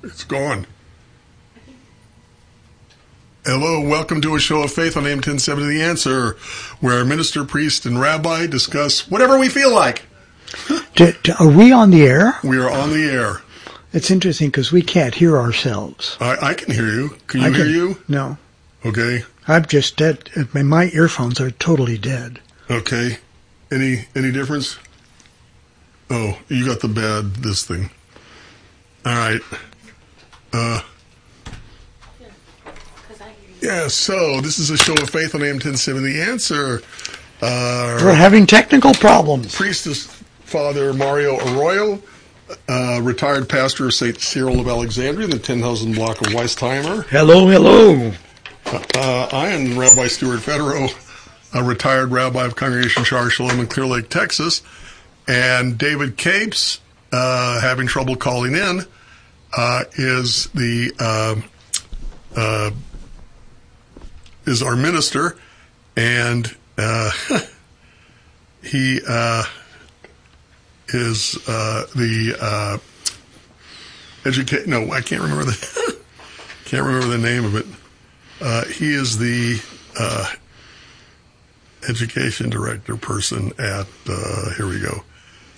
It's gone. Hello, welcome to a show of faith on AM 1070 The Answer, where minister, priest, and rabbi discuss whatever we feel like. Are we on the air? We are on the air. It's interesting because we can't hear ourselves. I can hear you. Can you hear you? No. Okay. I'm just dead. My earphones are totally dead. Okay. Any difference? Oh, you got this thing. All right. Yeah, so this is a show of faith on AM 1070 The Answer. We're having technical problems. Priest is Father Mario Arroyo, retired pastor of St. Cyril of Alexandria in the 10,000 block of Weistheimer. Hello. I am Rabbi Stuart Federer, a retired rabbi of Congregation Shar Shalom in Clear Lake, Texas. And David Capes, having trouble calling in, is our minister, and he is the educate. No, I can't remember the name of it. He is the education director person at. Here we go.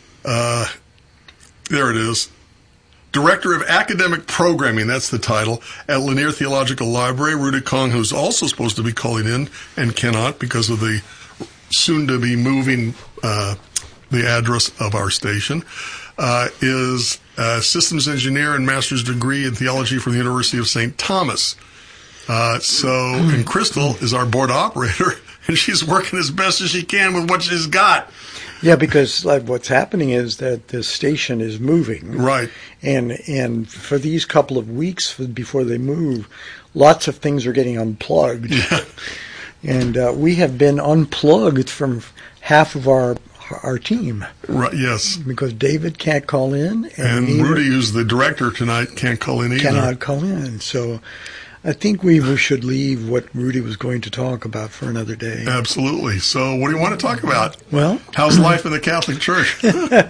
There it is. Director of Academic Programming, that's the title, at Lanier Theological Library. Rudy Kong, who's also supposed to be calling in and cannot because of the soon-to-be moving the address of our station, is a systems engineer and master's degree in theology from the University of St. Thomas. And Crystal is our board operator, and she's working as best as she can with what she's got. Yeah, because what's happening is that the station is moving. Right. And for these couple of weeks before they move, lots of things are getting unplugged. Yeah. And we have been unplugged from half of our team. Right, yes. Because David can't call in. And Rudy, who's the director tonight, can't call in either. Cannot call in. So I think we should leave what Rudy was going to talk about for another day. Absolutely. So what do you want to talk about? Well, how's life in the Catholic Church?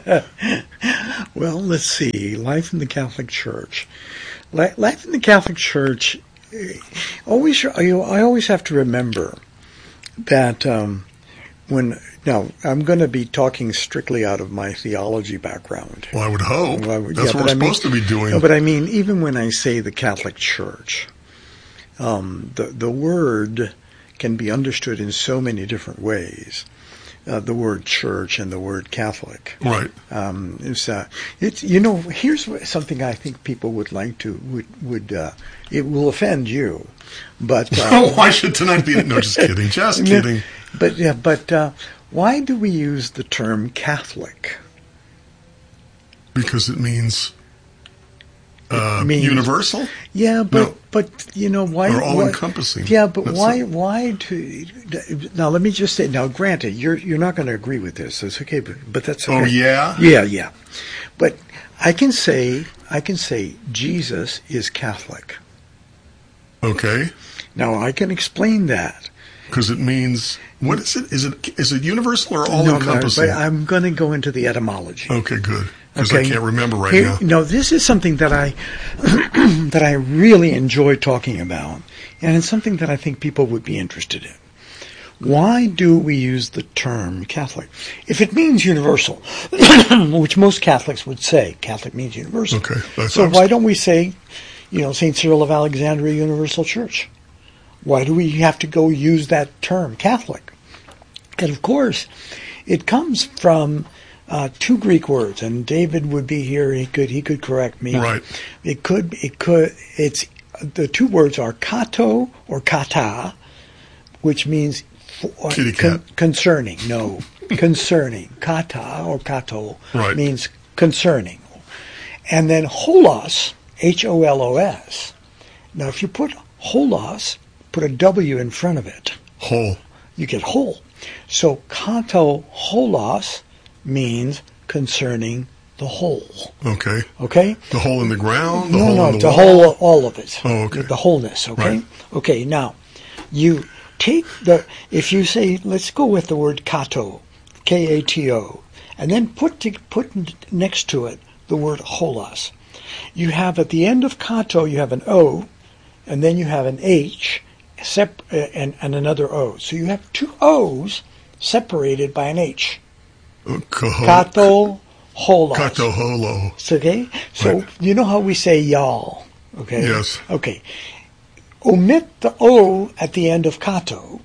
Well, let's see. Life in the Catholic Church. Life in the Catholic Church, I always have to remember that now, I'm going to be talking strictly out of my theology background. Well, I would hope. That's what we're supposed to be doing. No, but I mean, even when I say the Catholic Church, the word can be understood in so many different ways. The word church and the word Catholic. Right. Here's something I think people would like to it will offend you, but why should tonight be? No, just kidding. Just kidding. But why do we use the term Catholic? Because it means universal? Yeah, but why? Or all-encompassing. Yeah, but why? Now, let me just say. Now, granted, you're not going to agree with this. It's okay, but that's okay. Oh yeah. Yeah. But I can say Jesus is Catholic. Okay. Now I can explain that. Because it means, what is it? Is it universal or all-encompassing? No, but I'm going to go into the etymology. Okay, good. Because I can't remember now. No, this is something that I that I really enjoy talking about, and it's something that I think people would be interested in. Why do we use the term Catholic? If it means universal, which most Catholics would say, Catholic means universal. Okay. So why don't we say, St. Cyril of Alexandria Universal Church? Why do we have to go use that term, Catholic? And of course, it comes from two Greek words, and David would be here. He could correct me. Right. It's the two words are kato or kata, which means concerning. No, concerning. Kata or kato means concerning, and then holos, holos. Now, if you put holos, put a W in front of it. Whole. You get whole. So kato holos means concerning the whole. Okay. Okay? The hole in the ground? The whole, all of it. Oh, okay. The wholeness, okay? Right. Okay, now, you take if you say, let's go with the word kato, K-A-T-O, and then put next to it the word holos. You have at the end of kato, you have an O, and then you have an H, and another O. So you have two O's separated by an H. Kato holos. Kato holo. Okay? So right. You know how we say y'all. Okay? Yes. Okay. Omit the O at the end of kato.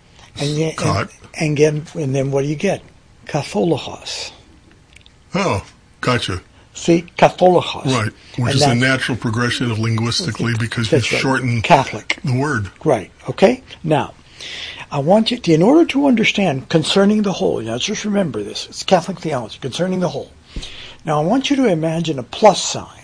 And then what do you get? Katholikos. Oh, gotcha. See, Katholikos. Right, which is a natural progression of linguistically because you shorten Catholic. The word. Right, okay? Now, I want you to, in order to understand concerning the whole, now just remember this, it's Catholic theology, concerning the whole. Now, I want you to imagine a plus sign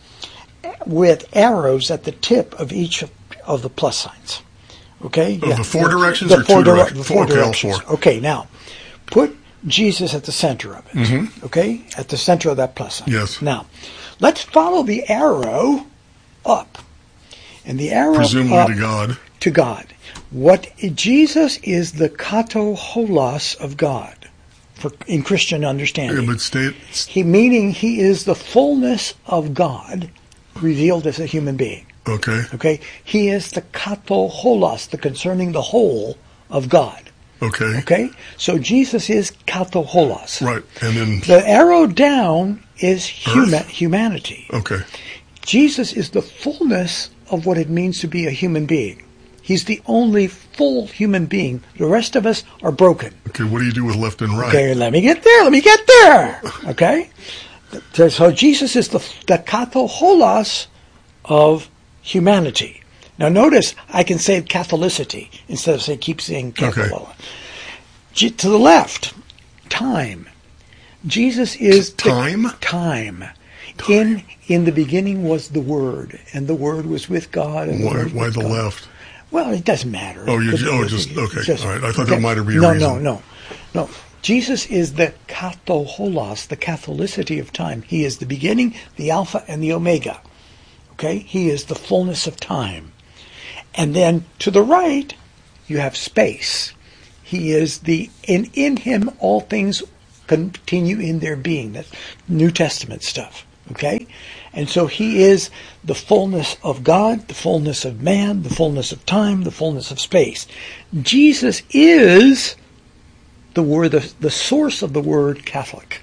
with arrows at the tip of each of the plus signs. Okay? The four directions or two directions? The four directions. Okay, now, put Jesus at the center of it. Mm-hmm. Okay? At the center of that plus sign. Yes. Now, let's follow the arrow up. And the arrow presumably up to God. To God. Jesus is the kato holos of God in Christian understanding. Meaning he is the fullness of God revealed as a human being. Okay. Okay. He is the kato holos, the concerning the whole of God. Okay. Okay. So Jesus is kato holos. Right. And then the arrow down is humanity. Okay. Jesus is the fullness of what it means to be a human being. He's the only full human being. The rest of us are broken. Okay, what do you do with left and right? Okay, let me get there. Okay? So Jesus is the kato holos of humanity. Now notice, I can say Catholicity instead of keep saying kato. Okay. To the left, time. Jesus is time? Time. In the beginning was the Word, and the Word was with God. And why the left? Well, it doesn't matter. Oh, okay. All right. I thought that might be a reason. No. Jesus is the kato holos, the Catholicity of time. He is the beginning, the Alpha, and the Omega. Okay? He is the fullness of time. And then to the right, you have space. He is in him all things continue in their being. That's New Testament stuff. Okay? And so he is the fullness of God, the fullness of man, the fullness of time, the fullness of space. Jesus is the word, the source of the word Catholic.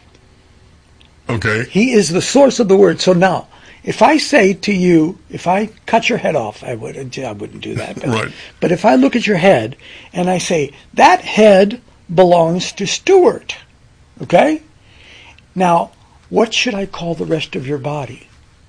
Okay. He is the source of the word. So now, if I say to you, if I cut your head off, I wouldn't do that. But, right. But if I look at your head and I say, that head belongs to Stuart. Okay? Now, what should I call the rest of your body?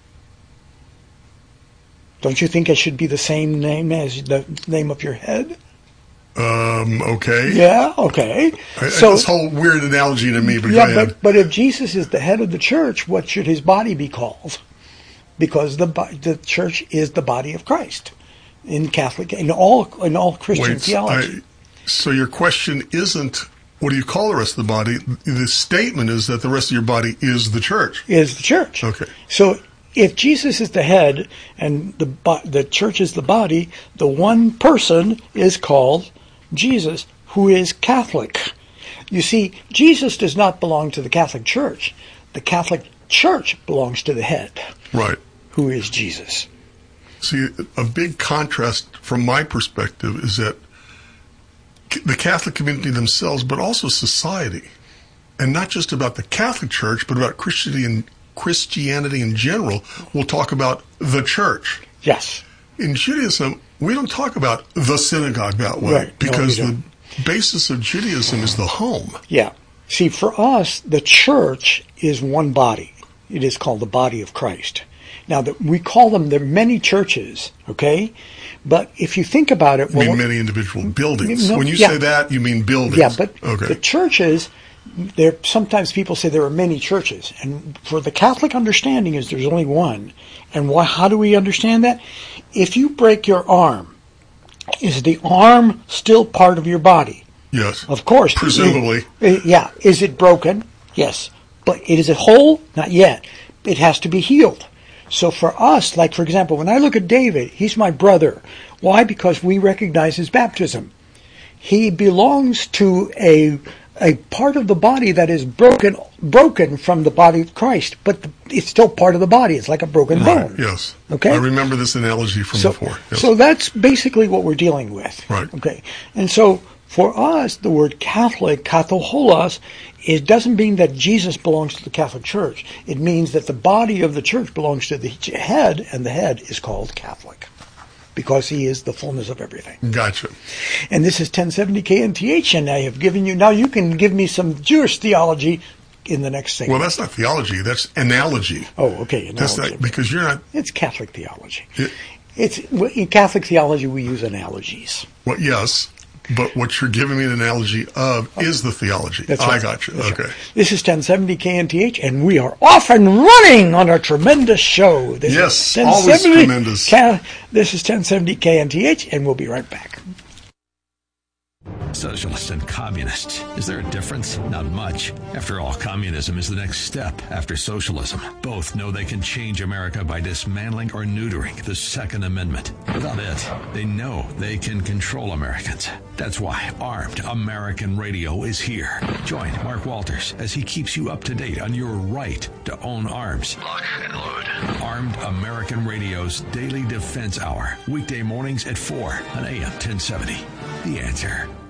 Don't you think it should be the same name as the name of your head? Okay. Yeah, okay. So this whole weird analogy to me, but yeah, go ahead. But if Jesus is the head of the church, what should his body be called? Because the church is the body of Christ in Catholic, in all Christian theology. So your question isn't, what do you call the rest of the body? The statement is that the rest of your body is the church. Is the church. Okay. So if Jesus is the head and the church is the body, the one person is called Jesus, who is Catholic. You see, Jesus does not belong to the Catholic Church. The Catholic Church belongs to the head. Right. Who is Jesus. See, a big contrast from my perspective is that the Catholic community themselves, but also society, and not just about the Catholic Church, but about Christianity in general, will talk about the church. Yes. In Judaism, we don't talk about the synagogue that way, right. because the basis of Judaism is the home. Yeah. See, for us, the church is one body. It is called the body of Christ. Now, we call them, there are many churches, okay? But if you think about it... You mean many individual buildings. When you say that, you mean buildings. Yeah, but okay. The churches, sometimes people say there are many churches. And for the Catholic understanding is there's only one. And how do we understand that? If you break your arm, is the arm still part of your body? Yes. Of course. Presumably. Yeah. Is it broken? Yes. But is it whole? Not yet. It has to be healed. So for us, like for example, when I look at David, he's my brother. Why? Because we recognize his baptism. He belongs to a a part of the body that is broken from the body of Christ, but it's still part of the body. It's like a broken bone. Yes. Okay. I remember this analogy from before. Yes. So that's basically what we're dealing with. Right. Okay. And so for us, the word Catholic, katholos, it doesn't mean that Jesus belongs to the Catholic Church. It means that the body of the church belongs to the head, and the head is called Catholic, because he is the fullness of everything. Gotcha. And this is 1070 KNTH, and I have given you, now you can give me some Jewish theology in the next segment. Well, that's not theology, that's analogy. Oh, okay. That's not, because you're not... It's Catholic theology. In Catholic theology, we use analogies. Well, yes, but what you're giving me an analogy of is the theology. That's right. I got you. That's okay. Right. This is 1070 KNTH, and we are off and running on a tremendous show. This is always tremendous. This is 1070 KNTH, and we'll be right back. Socialist and communist. Is there a difference? Not much. After all, communism is the next step after socialism. Both know they can change America by dismantling or neutering the Second Amendment. Without it, they know they can control Americans. That's why Armed American Radio is here. Join Mark Walters as he keeps you up to date on your right to own arms. Lock and load. Armed American Radio's Daily Defense Hour. Weekday mornings at 4 on AM 1070. The Answer.